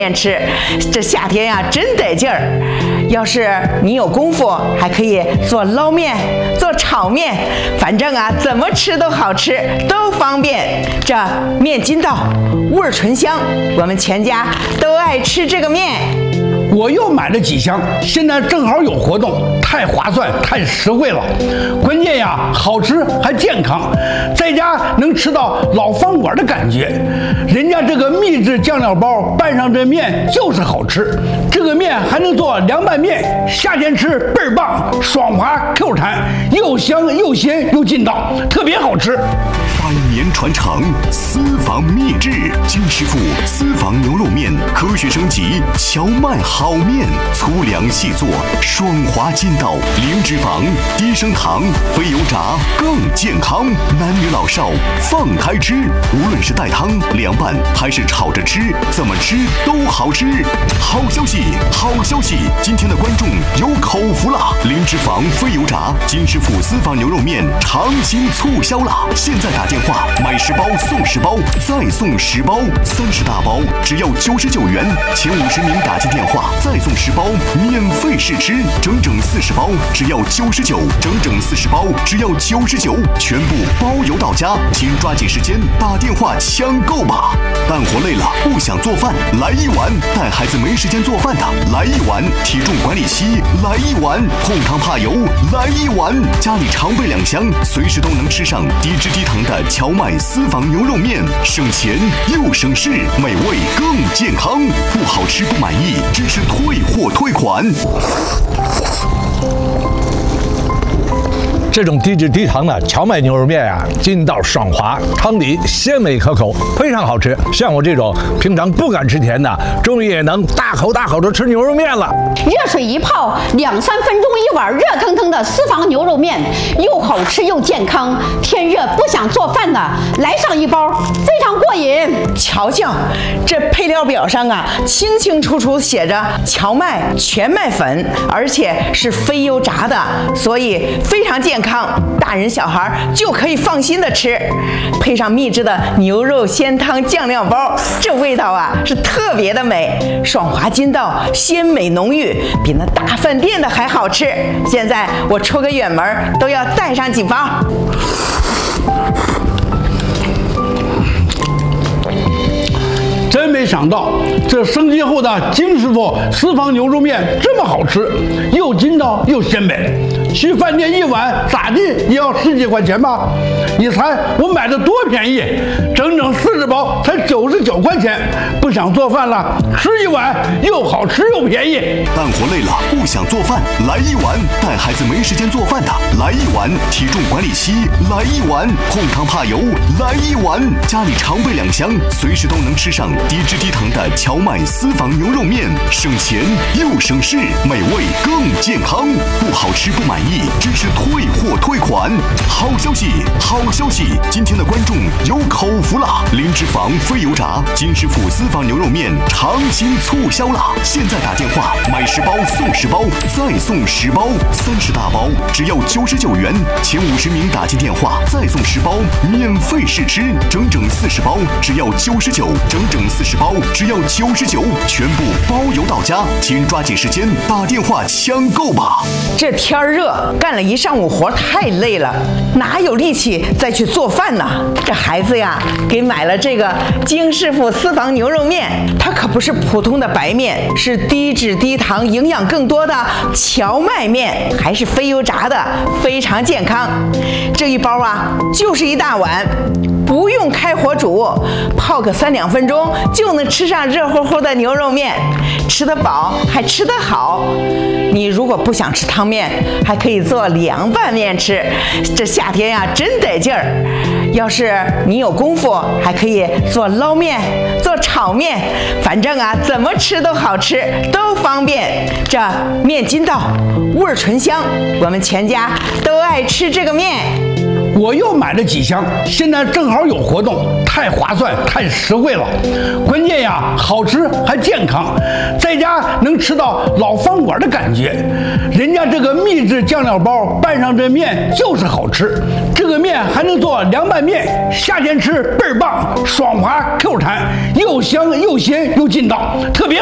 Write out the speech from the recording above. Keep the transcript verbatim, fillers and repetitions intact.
面吃，这夏天呀真得劲儿。要是你有功夫，还可以做捞面、做炒面，反正啊怎么吃都好吃，都方便。这面筋道，味儿醇香，我们全家都爱吃这个面。 我又买了几箱，现在正好有活动，太划算，太实惠了。关键呀，好吃还健康，在家能吃到老饭馆的感觉。人家这个秘制酱料包拌上这面就是好吃，这个面还能做凉拌面，夏天吃倍儿棒，爽滑 Q 弹，又香又鲜又劲道，特别好吃。 百年传承，私房秘制，金师傅私房牛肉面，科学升级，荞麦好面，粗粮细做，爽滑筋道，零脂肪，低升糖，非油炸，更健康。男女老少放开吃，无论是带汤、凉拌还是炒着吃，怎么吃都好吃。好消息，好消息！今天的观众有口福了，零脂肪，非油炸，金师傅私房牛肉面长新促销了，现在打电话买十包送十包，再送十包，三十大包只要九十九元，前五十名打进电话再送十包，免费试吃，整整四十包只要九十九，整整四十包只要九十九，全部包邮到家，请抓紧时间打电话抢购吧！干活累了不想做饭，来一碗；带孩子没时间做饭的，来一碗；体重管理期，来一碗；控糖怕油，来一碗；家里常备两箱，随时都能吃上低脂低糖的荞麦私房牛肉面，省钱又省事，美味更健康。不好吃不满意，支持退货退款。 这种低脂低糖的荞麦牛肉面啊，筋道爽滑，汤底鲜美可口，非常好吃。像我这种平常不敢吃甜的，终于也能大口大口的吃牛肉面了。 热水一泡，两三分钟一碗热腾腾的私房牛肉面，又好吃又健康。天热不想做饭的，来上一包，非常过瘾。 瞧瞧，这配料表上啊，清清楚楚写着荞麦全麦粉，而且是非油炸的，所以非常健康。大人小孩就可以放心的吃，配上秘制的牛肉鲜汤酱料包，这味道啊是特别的美，爽滑筋道，鲜美浓郁，比那大饭店的还好吃。现在我出个远门都要带上几包。 真没想到，这升级后的金师傅私房牛肉面这么好吃，又筋道又鲜美。去饭店一碗咋地也要十几块钱吧？你猜我买的多便宜，整整四十包才九十九块钱。不想做饭了，吃一碗又好吃又便宜。 干活累了不想做饭，来一碗；带孩子没时间做饭的，来一碗；体重管理期，来一碗；控糖怕油，来一碗；家里常备两箱，随时都能吃上低脂低糖的荞麦私房牛肉面，省钱又省事，美味更健康。不好吃不满意，支持退货退款。好消息，好消息！今天的观众有口福了，零脂肪非油炸，金师傅私房牛肉面长新促销了，现在打电话买十包送十包，再送十包，三十大包只要九十九元，前五十名打进电话再送十包，免费试吃，整整四十包只要九十九，整整四十包只要九十九，全部包邮到家，请抓紧时间打电话抢购吧！ 这天儿热，干了一上午活太累了，哪有力气再去做饭呢？这孩子呀，给买了这个金师傅私房牛肉面，它可不是普通的白面，是低脂低糖、营养更多的荞麦面，还是非油炸的，非常健康。这一包啊，就是一大碗。不用开火煮，泡个三两分钟就能吃上热乎乎的牛肉面，吃得饱还吃得好。你如果不想吃汤面，还可以做凉拌面吃，这夏天呀真得劲儿。要是你有功夫，还可以做捞面、做炒面，反正啊怎么吃都好吃，都方便。这面筋道，味儿醇香，我们全家都爱吃这个面。 我又买了几箱，现在正好有活动，太划算，太实惠了。关键呀，好吃还健康，在家能吃到老饭馆的感觉。人家这个秘制酱料包拌上这面就是好吃，这个个面还能做凉拌面，夏天吃倍儿棒，爽滑 Q 弹，又香又鲜又劲道，特别。